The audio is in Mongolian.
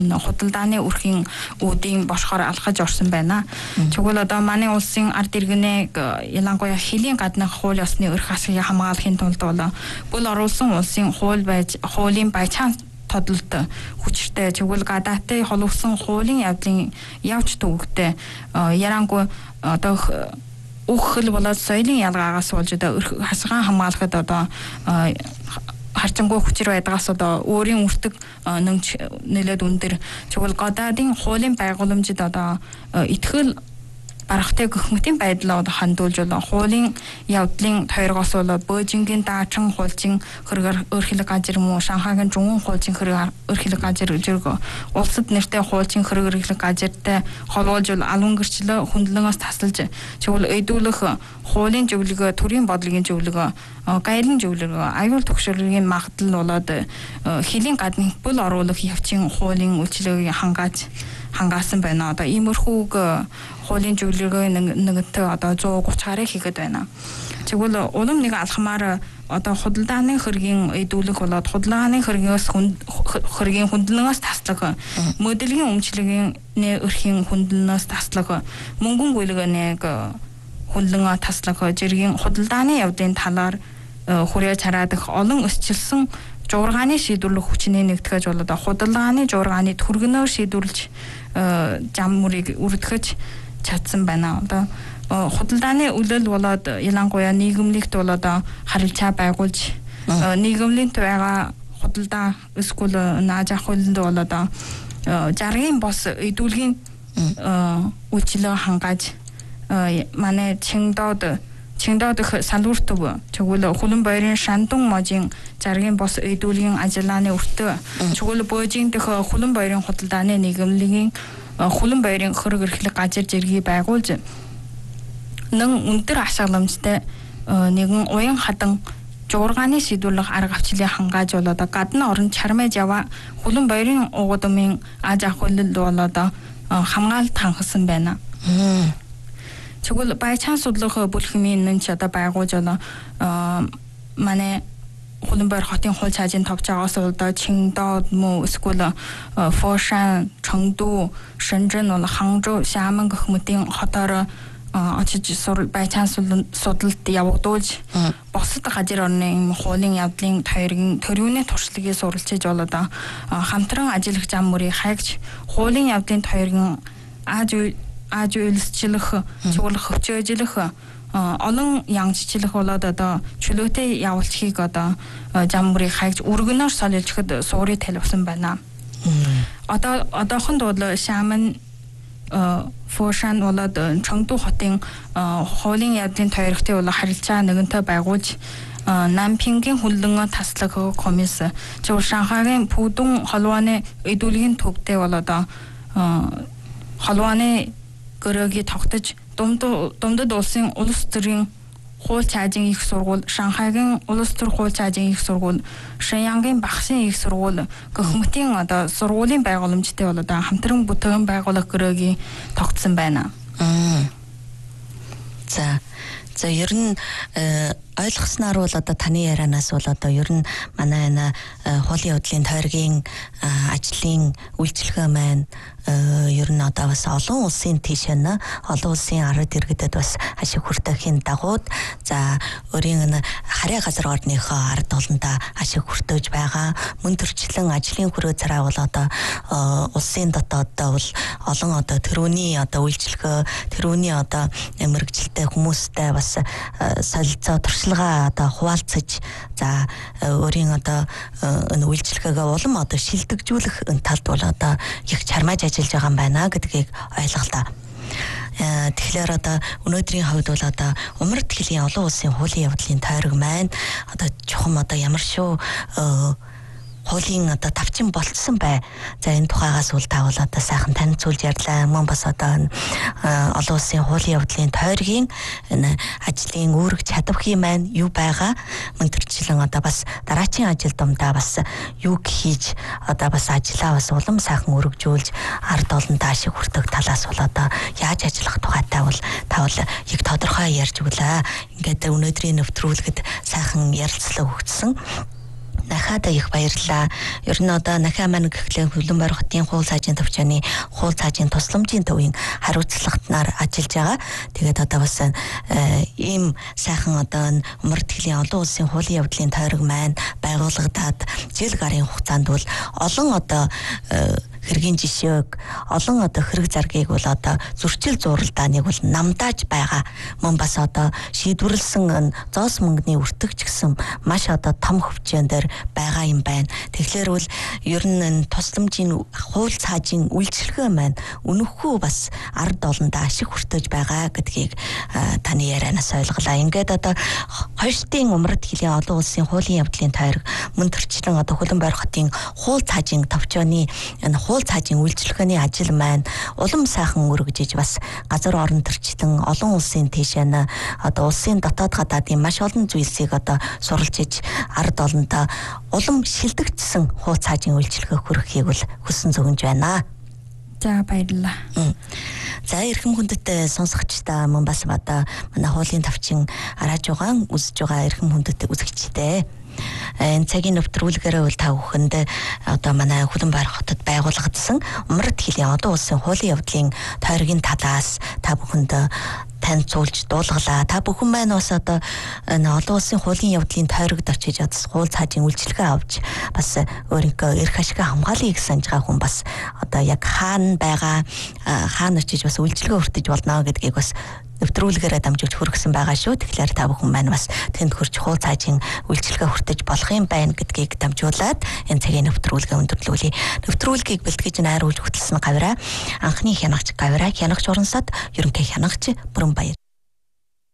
худалдааны өрхийн үүдийн бошхоор алхаж орсон байна. Тэгвэл одоо манай улсын ард иргэнэ ялангуяа хэлийн гаднах хууль ёсны өрх хасгийг хамгаалахын тулд бол бүл оруулсан улсын хуулийн баячаан тодолт хүчтэй тэгвэл гадаадтай холбосон хуулийн явдлын явж төвөгтэй ярангүй одоо уххэл болоод соёлын ялгаагаас болж одоо өрх хасгаа хамгаалахад одоо харцангуй хүчээр байдгаас одоо өөрийн үртэг нэмж нэлээд өндөр тэгвэл гадаадын хуулийн байгууламжид одоо итгэл барахтай гөхмөтийн байдлаа хандуулж болон хуулийн явдлын тойргоос болоод Бөөжингийн даачан хуулийн хөргөр өрхлөг газар мөн Шанхайгийн жуган хуулийн хөргөр өрхлөг газар зэрэг улсад нэртэй хуулийн хөргөр өрхлөг газартай холбоож алуун гэрчлэл хөндлөнгөөс тасалж тэгвэл өйдүүлэх хуулийн зөвлөгөө төрийн бодлогын зөвлөгөө гайлын зөвлөгөө аюул төгшрөгийн магадлал болоод хэлийн гадны бүл оруулах явцын хуулийн үйлчлэгийг хангаасан байна. Одоо иймэрхүүг хуулийн зөвлөгөө нэгтэй одоо 130 гарыг хийгээд байна. Тэгвэл улам нэг алхмаар одоо худалдааны хөргийн эдүүлэх болоод худалдааны хөргийн хөндлөнөөс таслах мөдөлийн өмчлөгийн өрхийн хөндлөнөөс таслах мөнгөн гүйлгэнийг хөндлөнгөө таслах жиргийн худалдааны явдлын талаар хүрээ чараадах олон өсчилсөн жуургааны шийдвэрлэх хүчний нэгтгэж болоод худалдааны жуургааны түргэнөөр шийдвэрлэж зам мөрийг үрдгэж чадсан байна. Одоо худалдааны үлэл болоод ялангуяа нийгэмлэгт болоод харилцаа байгуулж нийгэмлэгт байгаа худалдаа эсвэл нааж авах үлэнд болоод жаргын бос эдүүлгийн үйлчлэл хангааж манай Чиндод салууртөв тэгвэл хөлөн баярын шандун можийн заргийн бос эдүүлгийн ажиллагааны өртөө тэгвэл Бөөжин дэх хөлөн баярын худалдааны нийгэмлэгийн хөлөн баярын хөрөг эрхлэх газар зэргийг байгуулж нэн өндөр ашигламжтай нэгэн уян хадан жуургааны шийдвэрлэх арга авчлыг хангааж болоод гадна орон чармэж ява хөлөн баярын угдмын аж ахуй болоод хамгаалт хангасан байна. Тэгвэл баячаан судлах бүлхмийн нэн ч одоо байгуулж байна. Манай хөлөн баяр хотын хууль цаажийн товч байгаас одоо Чиндод мөн эсвэл Фошан, Чонгду, Шэнжэн бол Ханчжоу, Xiamen гэх мэтийн хотоор очиж баячаан судлалт явагдуулж босод газар орны хуулийн явдлын төрөвний туршлагыг суралцж болоод хамтран ажиллах зам мөрийг хайгч хуулийн явдлын тойргийн аж үйлчлэх чуулах хөвчөөжлөх олон янзчлах болоод одоо чөлөөтэй явуулчихыг одоо зам мөрийг хайгч өргөнөөр солилцоход суурийг талбсан байна. Одоохон бол Xiamen Фошан болоод Чонгду хотын хуулийн явдлын тойрогтой бол харилцаа нэгэнтэй байгуулж Нампингийн хөллөнгөө таслах комисс зөв Шанхайгийн Пүдүн холбооны эдүүлгийн төвтэй болоод холбооны гөрөөгийг тогтож Думдад улсын улс төрийн хууль цаажийн их сургууль, Шанхайгийн улс төр хууль цаажийн их сургууль, Шэньянгийн багшийн их сургууль гэх мэтийн одоо сургуулийн байгууламжтай болоод хамтран бүтээн байгуулах гөрөөгийг тогтсон байна. За ер нь ойлгосноор бол одоо таны ярианаас бол одоо ер нь манай энэ хуулийн явдлын тойргийн ажлын үйлчлэгээ маань ер нь одоо бас олон улсын тийшээ олон улсын ард иргэдэд бас ашиг хүртэхийн дагууд за өөрийн энэ харьяа газар орныхоо ард олондоо ашиг хүртэж байгаа мөн төрчлэн ажлын хүрээ цараа бол одоо улсын дотооддоо бол олон одоо төрөүний одоо үйлчлэгээ төрөүний одоо мэрэгчлээ хүмүүстэй бас солилцоо туршлагаа одоо хуваалцаж за өөрийн одоо энэ үйлчлэгээгээ улам одоо шилдэгжүүлэх талд бол одоо их чармааж ажиллаж байгаа юм байна гэдгийг ойлголоо. Тэгэхээр одоо өнөөдрийн хувьд бол одоо умард хэлний олон улсын хуулийн явдлын тойрог маань одоо чухам одоо ямар шүү хуулийн одоо тавчин болцсон бай. За энэ тухайгаас үл тавал одоо сайхан танилцуулж ярьлаа. Мөн бас одоо олон улсын хуулийн явдлын тойргийн энэ ажлын үүрэг чадвархий маань юу байгаа. Мөн төрчлэн одоо бас дараачийн ажил думдаа бас юу хийж одоо бас ажлаа бас улам сайхан өргөжүүлж ард олонтой ашиг хүртэх талаас бол одоо яаж ажиллах тухайтай бол тавал их тодорхой ярьж өглөө. Ингээд өнөөдрийн нэвтрүүлгэд сайхан ярилцлага өгсөн. Нахада их баярлаа. Ер нь одоо нахаа маань гэхлээр Хөлбөмбөр хотын хуул цаажийн төвчөний хуул цаажийн тусламжийн төвийн хариуцлагатнаар ажиллаж байгаа. Тэгээд одоо бас ийм сайхан одоо умар тэтгэлийн олон улсын хуулийн явдлын тойрог маань байгуулагдаад жил гарын хугацаанд бол олон одоо хэргийн жишээг олон одоо хэрэг заргийг бол одоо зөрчил зуралдааныг бол намдааж байгаа мөн бас одоо шийдвэрлсэн зоос мөнгөний өртөгч гэсэн маш одоо том хөвчөн дээр байгаа юм байна. Тэгэхээр бол ер нь тусламжийн хууль цаажийн үйлчилгээ маань үнэхээр бас ард олондоо ашиг хүртэж байгаа гэдгийг таны ярианаас ойлголаа. Ингээд одоо хойштын умрад хилийн олон улсын хуулийн явдлын тойрог мөн төрчлэн одоо Хөлбөмбөр хотын хууль цаажийн төвчөөний хууль цаажийн үйлчлэгээний ажил маань улам сайхан өргөжиж бас газар орон төрчлөн олон улсын тийшээ одоо улсын дотоод гадаадын маш олон зүйлсийг одоо суралцж ард олондоо улам шилдэгдсэн хууль цаажийн үйлчлэгээ хүргэхийг бол хүсэн зөвнж байна. За баярлалаа. За эрхэм хүндэт сонсогчдаа мөн бас одоо манай хуулийн тавчин арааж байгаа үзэж байгаа эрхэм хүндэт үзэгчтэй энэ цагийн нэвтрүүлгээрээ бол та бүхэнд одоо манай Хөлбөмбөр хотод байгуулагдсан умрад хилийн олон улсын хуулийн явдлын тойргийн талаас та бүхэнд танилцуулж дуулгалаа. Та бүхэн маань бас одоо олон улсын хуулийн явдлын тойрогт очиж хууль цаажийн үйлчилгээ авч бас өөрийнхөө эрх ашигаа хамгаалъя гэсэн санджгаа хүн бас одоо яг хаана байгаа хаана очиж бас үйлчилгээ хүртэж болно гэдгийг бас нэвтрүүлгээрээ дамжуулж хүргэсэн байгаа шүү. Тэгэхээр та бүхэн маань бас тэнд хурж хууль цаажийн үйлчилгээ хүртэж болох юм байна гэдгийг дамжуулаад энэ цагийн нэвтрүүлгээ өндөрлүүлье. Нэвтрүүлгийг бэлтгэж найруулж хөтлсөн гавраа анхны хянагч гавраа хянагч урансад ерөнхий хянагч Бүрэн Баяр